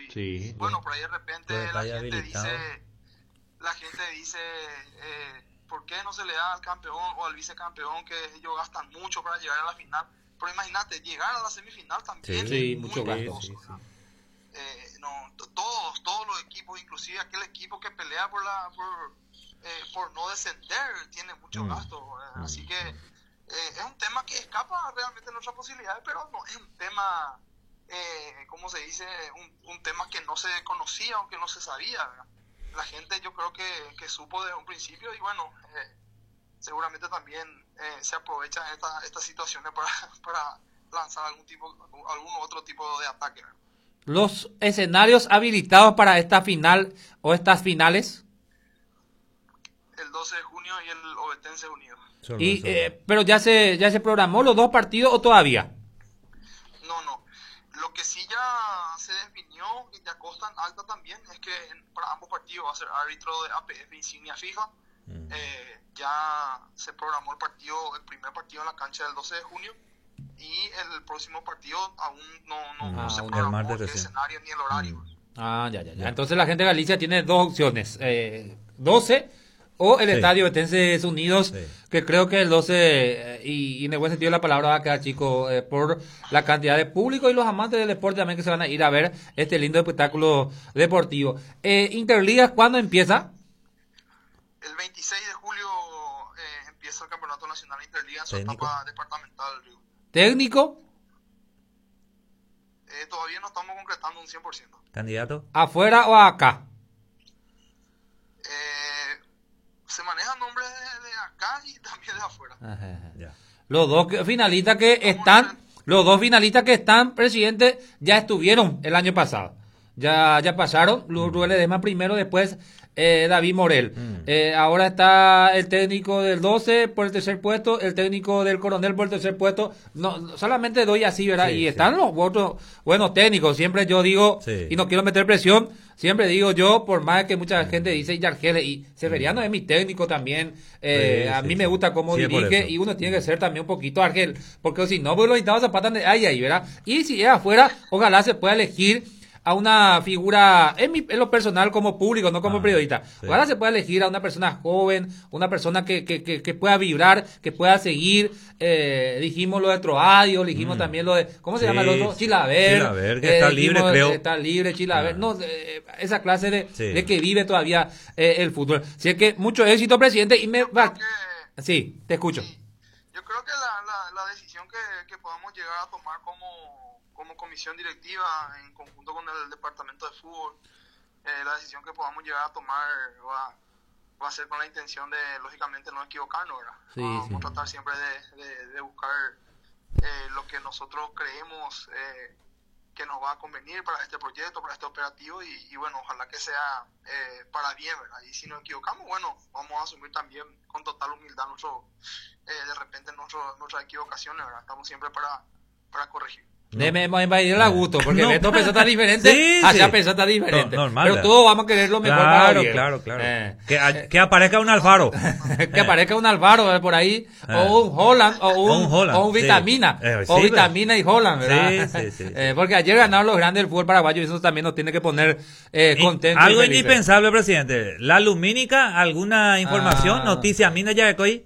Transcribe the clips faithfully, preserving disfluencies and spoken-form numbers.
Sí, bueno, por ahí de repente Pues la está gente habilitado. dice, la gente dice, eh, ¿por qué no se le da al campeón o al vicecampeón que ellos gastan mucho para llegar a la final? Pero imagínate, llegar a la semifinal también Sí, es mucho muy gasto. costoso, Sí, ¿verdad? Eh, no, t- todos, todos los equipos, inclusive aquel equipo que pelea por la por, eh, por no descender, tiene mucho Mm. gasto. eh, Mm. Así que eh, es un tema que escapa realmente de nuestras posibilidades, pero no es un tema, eh, ¿cómo se dice? Un, un tema que no se conocía o que no se sabía, ¿verdad? La gente yo creo que, que supo desde un principio y bueno, eh, seguramente también eh, se aprovechan esta, estas situaciones para, para lanzar algún tipo, algún otro tipo de ataque, ¿verdad? Los escenarios habilitados para esta final o estas finales. El doce de junio y el Ovetense Unido. Solo Y, eso. eh, pero ya se ya se programó los dos partidos o todavía. No, no. Lo que sí ya se definió y ya constan alta también es que en- para ambos partidos va a ser árbitro de A P F insignia FIFA. Mm. Eh, ya se programó el partido, el primer partido en la cancha del doce de junio y el próximo partido aún no, no, no Ah, se el programó martes el recién. escenario ni el horario. Mm. Ah, ya, ya, ya. Ya. Entonces la gente de Galicia tiene dos opciones. Eh, doce o el Sí. Estadio Betenses Unidos, Sí. que creo que el doce, eh, y, y en el buen sentido de la palabra va a quedar chico, eh, por la cantidad de público y los amantes del deporte también que se van a ir a ver este lindo espectáculo deportivo. Eh, Interligas, ¿cuándo empieza? El veintiséis de julio eh, empieza el Campeonato Nacional Interliga en su Técnico. etapa departamental. Digo. Técnico, Eh, todavía no estamos concretando un cien por ciento. ¿Candidato? afuera o acá. Eh, se manejan nombres de, de acá y también de afuera. Ajá. Ya. Los dos que- finalistas que están, los dos finalistas que están, presidente, ya estuvieron el año pasado. Ya, ya pasaron, Lu- Rubén Ledesma primero, después eh, David Morel. Mm. Eh, ahora está el técnico del doce por el tercer puesto, el técnico del Coronel por el tercer puesto. No, no, solamente doy así, ¿verdad? Sí, y sí. están los otros buenos técnicos. Siempre yo digo, Sí. y no quiero meter presión, siempre digo yo, por más que mucha gente dice Yargele, y Severiano es mi técnico también. Eh, Sí, a sí, mí sí. me gusta cómo Sí, por dirige eso. y uno tiene que ser también un poquito Argel, porque si no, pues los invitados zapatan de ahí, ahí, ¿verdad? Y si es afuera, ojalá se pueda elegir a una figura, en, mi, en lo personal como público, no como Ah, periodista. sí. Ojalá se pueda elegir a una persona joven, una persona que, que, que, que pueda vibrar, que pueda seguir. Eh, dijimos lo de Troadio, dijimos Mm. también lo de, ¿cómo se Sí, llama el otro? sí. Chilaver. Chilaver, que está libre, dijimos, creo. eh, Está libre, Chilaver. Ah. No, eh, esa clase de, Sí. de que vive todavía eh, el fútbol. Así que mucho éxito, presidente. Y me va. Creo que- Sí, te escucho. Sí. Yo creo que la, la, la decisión que, que podamos llegar a tomar como, como comisión directiva en conjunto con el departamento de fútbol, eh, la decisión que podamos llegar a tomar va, va a ser con la intención de, lógicamente, no equivocarnos, ¿verdad? Sí, Vamos sí. a tratar siempre de, de, de buscar eh, lo que nosotros creemos eh, que nos va a convenir para este proyecto, para este operativo y, y bueno, ojalá que sea eh, para bien, ¿verdad? Y si nos equivocamos, bueno, vamos a asumir también con total humildad nuestro, eh, de repente nuestro, nuestras equivocaciones, ¿verdad? Estamos siempre para, para corregir. Déjeme invadir a gusto, porque No. Beto pensó tan diferente, Sí, allá sí. pensó tan diferente. No, normal, pero ¿verdad? todos vamos a querer lo mejor para Claro, Javier. claro, claro. Eh, Que, a- que aparezca un Alfaro. que aparezca un Álvaro eh, por ahí, Eh. o un Holland, o un, Un Holland, o un sí. Vitamina, Eh, sí, o pero- Vitamina y Holland, ¿verdad? Sí, sí, sí, sí. Eh, porque ayer ganaron los grandes del fútbol paraguayo y eso también nos tiene que poner eh, Y contentos. algo y felices. indispensable, presidente. La lumínica, ¿alguna información? Ah. Noticia, mina ya hoy.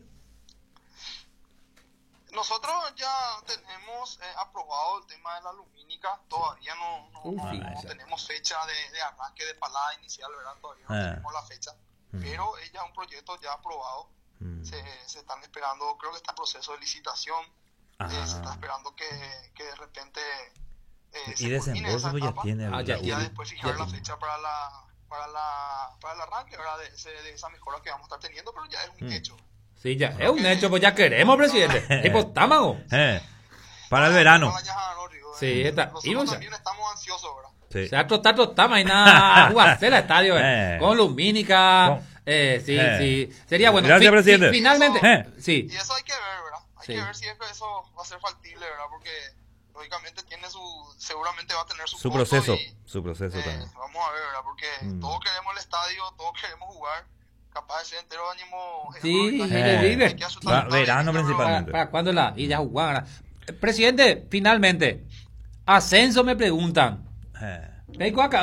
Nosotros ya tenemos eh, aprobado el tema de la lumínica, todavía no, no, Uf, no- sí, no ya. tenemos fecha de, de arranque de palada inicial, ¿verdad? Todavía no Ah. tenemos la fecha, Mm. pero es ya un proyecto ya aprobado, Mm. se, se están esperando, creo que está en proceso de licitación, Ah. eh, se está esperando que, que de repente eh, Y se culmine desembolso esa pues ya etapa, tiene. Ah, ya y ya tiene. después Ya fijar la tiene. fecha para la para la para el arranque, ¿verdad? De, ese, de esa mejora que vamos a estar teniendo, pero ya es un Mm. hecho. Sí, ya, es un hecho, pues ya queremos, presidente. Hipotálamo. Eh, para el verano. Para allá, no, Rigo, Sí, eh, está- Nosotros íbamos a- también estamos ansiosos, ¿verdad? Sí. Se va a trotar, trotar, mañana a jugarse el estadio, eh, Eh. con lumínica, Con- eh, sí, Eh. sí, sería bueno. Gracias, Fi- presidente. fi- finalmente, Eh. sí, Y eso hay que ver, ¿verdad? Hay Sí. que ver si es que eso va a ser factible, ¿verdad? Porque lógicamente tiene su, seguramente va a tener su, Su costo proceso. y, Su proceso eh, también. vamos a ver, ¿verdad? Porque Mm. todos queremos el estadio, todos queremos jugar. Capaz de ser entero ánimo. Sí, hay y que- le hay vive. que asustar Va- al estadio, verano pero- principalmente. ¿para, para cuándo la? Y ya jugaban. Eh, Presidente, finalmente, ascenso me preguntan. Eh. Vengo acá.